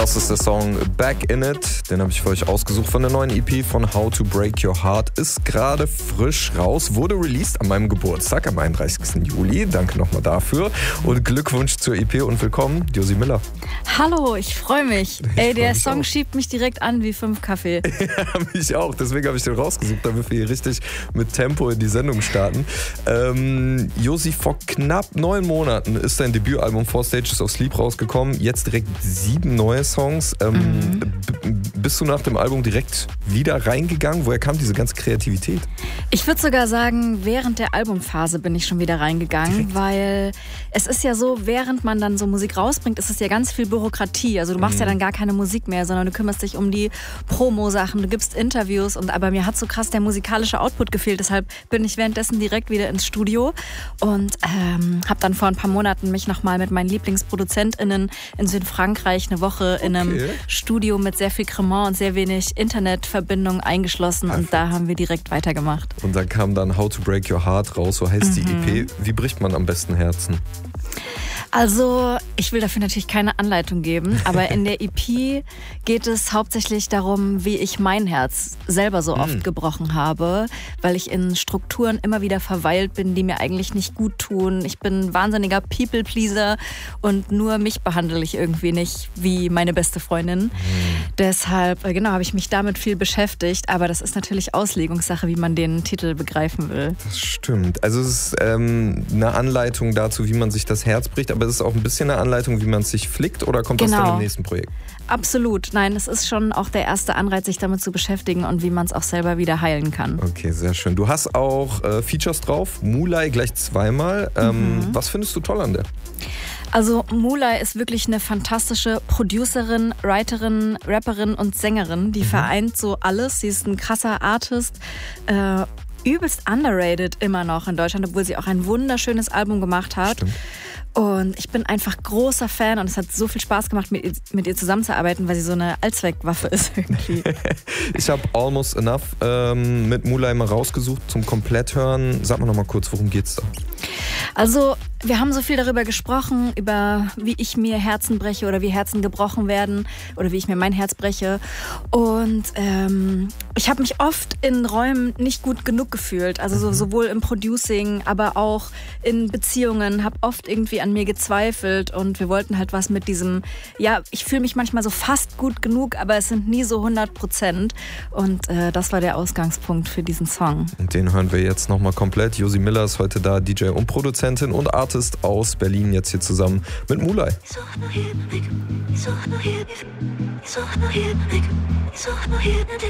Das ist der Song Back in It. Den habe ich für euch ausgesucht von der neuen EP von How to Break Your Heart. Ist gerade frisch raus, wurde released an meinem Geburtstag am 31. Juli. Danke nochmal dafür und Glückwunsch zur EP und willkommen, Josi Miller. Hallo, ich freue mich. Der Song schiebt mich direkt an wie 5 Kaffee. Ja, mich auch. Deswegen habe ich den rausgesucht, damit wir hier richtig mit Tempo in die Sendung starten. Josi, vor knapp 9 Monaten ist dein Debütalbum Four Stages of Sleep rausgekommen. Jetzt direkt 7 neue Songs. Bist du nach dem Album direkt wieder reingegangen? Woher kam diese ganze Kreativität? Ich würde sogar sagen, während der Albumphase bin ich schon wieder reingegangen, direkt? Weil es ist ja so, während man dann so Musik rausbringt, ist es ja ganz viel Bürokratie. Also du machst ja dann gar keine Musik mehr, sondern du kümmerst dich um die Promo-Sachen, du gibst Interviews aber mir hat so krass der musikalische Output gefehlt. Deshalb bin ich währenddessen direkt wieder ins Studio und habe dann vor ein paar Monaten mich nochmal mit meinen LieblingsproduzentInnen in Südfrankreich eine Woche in einem Studio mit sehr viel Cremant und sehr wenig Internetverbindung eingeschlossen. Und da haben wir direkt weitergemacht. Und dann kam dann How to Break Your Heart raus, so heißt die EP. Wie bricht man am besten Herzen? Also, ich will dafür natürlich keine Anleitung geben, aber in der EP geht es hauptsächlich darum, wie ich mein Herz selber so oft gebrochen habe, weil ich in Strukturen immer wieder verweilt bin, die mir eigentlich nicht gut tun. Ich bin ein wahnsinniger People-Pleaser und nur mich behandle ich irgendwie nicht wie meine beste Freundin. Deshalb, habe ich mich damit viel beschäftigt, aber das ist natürlich Auslegungssache, wie man den Titel begreifen will. Das stimmt. Also es ist eine Anleitung dazu, wie man sich das Herz bricht, aber es ist auch ein bisschen eine Anleitung, wie man es sich flickt, oder kommt das dann im nächsten Projekt? Absolut. Nein, es ist schon auch der erste Anreiz, sich damit zu beschäftigen und wie man es auch selber wieder heilen kann. Okay, sehr schön. Du hast auch Features drauf, Mulay gleich 2-mal. Was findest du toll an der? Also Mulay ist wirklich eine fantastische Producerin, Writerin, Rapperin und Sängerin. Die vereint so alles. Sie ist ein krasser Artist. Übelst underrated immer noch in Deutschland, obwohl sie auch ein wunderschönes Album gemacht hat. Stimmt. Und ich bin einfach großer Fan und es hat so viel Spaß gemacht, mit ihr zusammenzuarbeiten, weil sie so eine Allzweckwaffe ist irgendwie. Ich habe Almost Enough mit Mulay mal rausgesucht zum Kompletthören. Sag mal noch mal kurz, worum geht's da? Also wir haben so viel darüber gesprochen, über wie ich mir Herzen breche oder wie Herzen gebrochen werden oder wie ich mir mein Herz breche. Und ich habe mich oft in Räumen nicht gut genug gefühlt. Also sowohl im Producing, aber auch in Beziehungen, habe oft irgendwie an mir gezweifelt. Und wir wollten halt was mit diesem, ich fühle mich manchmal so fast gut genug, aber es sind nie so 100%. Und das war der Ausgangspunkt für diesen Song. Und den hören wir jetzt nochmal komplett. Josi Miller ist heute da, DJ und Produzentin und Artist aus Berlin, jetzt hier zusammen mit Mulay. Ist auch nur hier, ich such nur hier, ich such nur hier, ich such nur hier,